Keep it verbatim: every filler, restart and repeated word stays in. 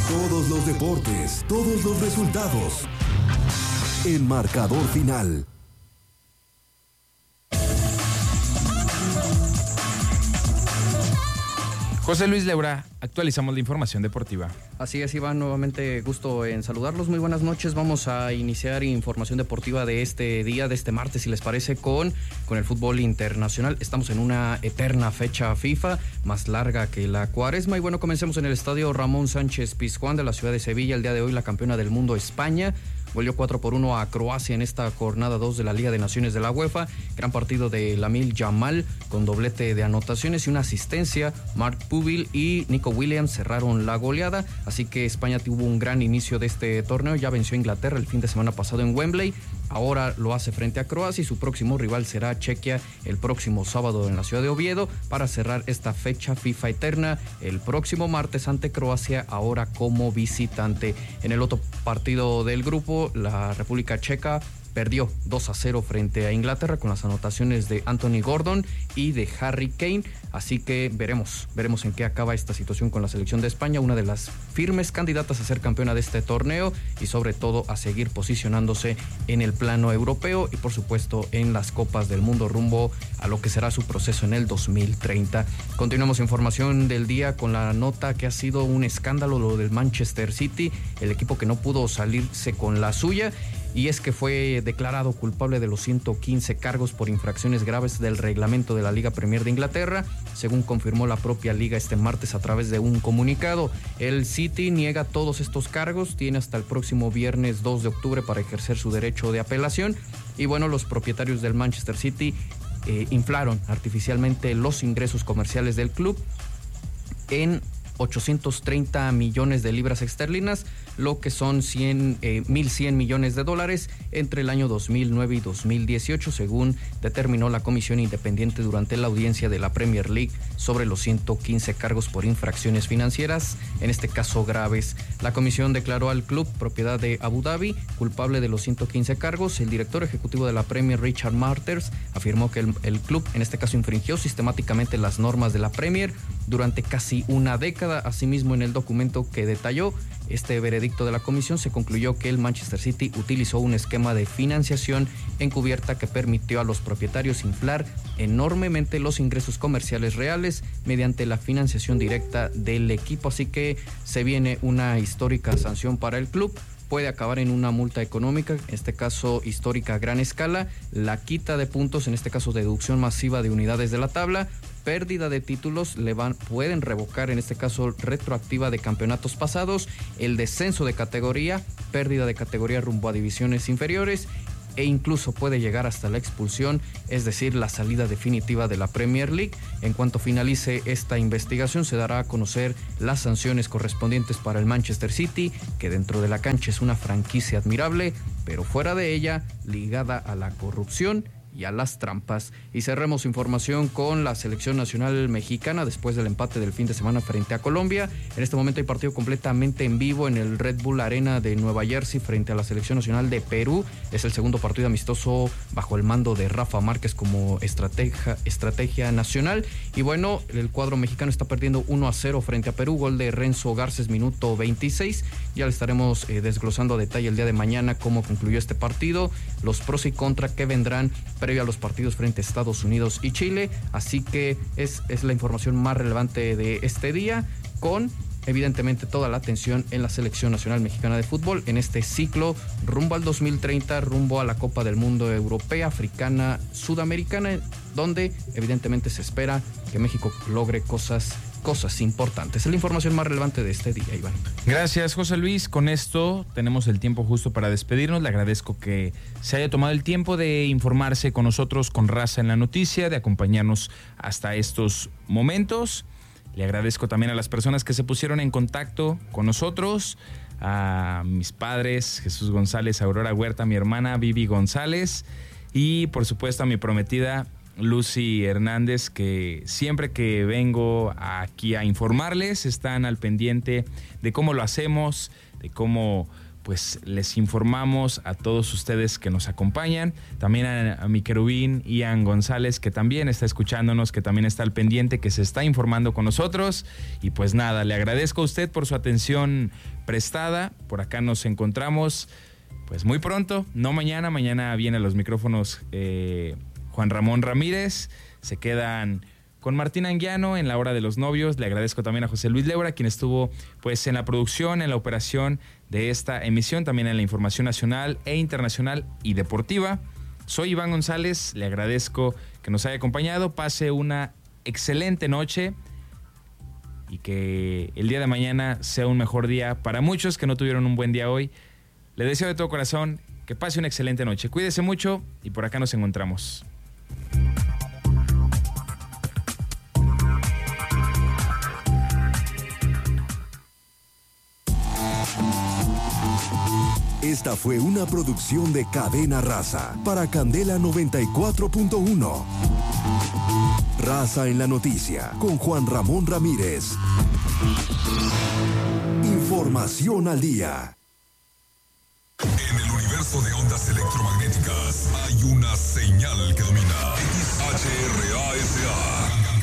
Todos los deportes, todos los resultados. En Marcador Final. José Luis Leura, actualizamos la información deportiva. Así es, Iván, nuevamente gusto en saludarlos. Muy buenas noches. Vamos a iniciar información deportiva de este día, de este martes, si les parece, con, con el fútbol internacional. Estamos en una eterna fecha FIFA, más larga que la cuaresma. Y bueno, comencemos en el estadio Ramón Sánchez Pizjuán de la ciudad de Sevilla. El día de hoy, la campeona del mundo, España, goleó cuatro por uno a Croacia en esta jornada dos de la Liga de Naciones de la UEFA. Gran partido de Lamine Yamal con doblete de anotaciones y una asistencia. Mark Pubil y Nico Williams cerraron la goleada, así que España tuvo un gran inicio de este torneo. Ya venció a Inglaterra el fin de semana pasado en Wembley, ahora lo hace frente a Croacia y su próximo rival será Chequia el próximo sábado en la ciudad de Oviedo para cerrar esta fecha FIFA eterna el próximo martes ante Croacia, ahora como visitante. En el otro partido del grupo, la República Checa perdió dos a cero frente a Inglaterra con las anotaciones de Anthony Gordon y de Harry Kane, así que veremos, veremos en qué acaba esta situación con la selección de España, una de las firmes candidatas a ser campeona de este torneo y sobre todo a seguir posicionándose en el plano europeo y por supuesto en las Copas del Mundo rumbo a lo que será su proceso en el dos mil treinta. Continuamos información del día con la nota que ha sido un escándalo, lo del Manchester City, el equipo que no pudo salirse con la suya. Y es que fue declarado culpable de los ciento quince cargos por infracciones graves del reglamento de la Liga Premier de Inglaterra, según confirmó la propia liga este martes a través de un comunicado. El City niega todos estos cargos, tiene hasta el próximo viernes dos de octubre para ejercer su derecho de apelación. Y bueno, los propietarios del Manchester City eh, inflaron artificialmente los ingresos comerciales del club en ochocientos treinta millones de libras esterlinas, lo que son cien, eh, mil cien millones de dólares entre el año dos mil nueve y dos mil dieciocho, según determinó la comisión independiente durante la audiencia de la Premier League sobre los ciento quince cargos por infracciones financieras, en este caso graves. La comisión declaró al club, propiedad de Abu Dhabi, culpable de los ciento quince cargos. El director ejecutivo de la Premier, Richard Marters, afirmó que el, el club en este caso infringió sistemáticamente las normas de la Premier durante casi una década. Asimismo, en el documento que detalló este veredicto de la comisión, se concluyó que el Manchester City utilizó un esquema de financiación encubierta que permitió a los propietarios inflar enormemente los ingresos comerciales reales mediante la financiación directa del equipo. Así que se viene una histórica sanción para el club. Puede acabar en una multa económica, en este caso histórica a gran escala, la quita de puntos, en este caso deducción masiva de unidades de la tabla, pérdida de títulos, le van, pueden revocar en este caso retroactiva de campeonatos pasados, el descenso de categoría, pérdida de categoría rumbo a divisiones inferiores e incluso puede llegar hasta la expulsión, es decir, la salida definitiva de la Premier League. En cuanto finalice esta investigación, se dará a conocer las sanciones correspondientes para el Manchester City, que dentro de la cancha es una franquicia admirable, pero fuera de ella, ligada a la corrupción y a las trampas. Y cerremos información con la selección nacional mexicana después del empate del fin de semana frente a Colombia. En este momento hay partido completamente en vivo en el Red Bull Arena de Nueva Jersey frente a la selección nacional de Perú. Es el segundo partido amistoso bajo el mando de Rafa Márquez como estrategia, estrategia nacional. Y bueno, el cuadro mexicano está perdiendo uno a cero frente a Perú, gol de Renzo Garces, minuto veintiséis. Ya le estaremos eh, desglosando a detalle el día de mañana cómo concluyó este partido, los pros y contras que vendrán previo a los partidos frente a Estados Unidos y Chile. Así que es, es la información más relevante de este día, con evidentemente toda la atención en la selección nacional mexicana de fútbol en este ciclo rumbo al dos mil treinta, rumbo a la Copa del Mundo europea, africana, sudamericana, donde evidentemente se espera que México logre cosas cosas importantes. Es la información más relevante de este día, Iván. Gracias, José Luis. Con esto tenemos el tiempo justo para despedirnos. Le agradezco que se haya tomado el tiempo de informarse con nosotros, con Raza en la Noticia, de acompañarnos hasta estos momentos. Le agradezco también a las personas que se pusieron en contacto con nosotros, a mis padres, Jesús González, Aurora Huerta, mi hermana Vivi González y por supuesto a mi prometida Lucy Hernández, que siempre que vengo aquí a informarles están al pendiente de cómo lo hacemos, de cómo pues les informamos a todos ustedes que nos acompañan, también a, a mi querubín Ian González, que también está escuchándonos, que también está al pendiente, que se está informando con nosotros. Y pues nada, le agradezco a usted por su atención prestada. Por acá nos encontramos pues muy pronto, no mañana, mañana viene a los micrófonos eh, Juan Ramón Ramírez. Se quedan con Martín Anguiano en la hora de los novios. Le agradezco también a José Luis Lebra, quien estuvo pues en la producción, en la operación de esta emisión, también en la información nacional e internacional y deportiva. Soy Iván González, le agradezco que nos haya acompañado. Pase una excelente noche y que el día de mañana sea un mejor día para muchos que no tuvieron un buen día hoy. Le deseo de todo corazón que pase una excelente noche. Cuídese mucho y por acá nos encontramos. Esta fue una producción de Cadena Raza para Candela noventa y cuatro punto uno. Raza en la noticia con Juan Ramón Ramírez. Información al día. En el universo de ondas electromagnéticas hay una señal que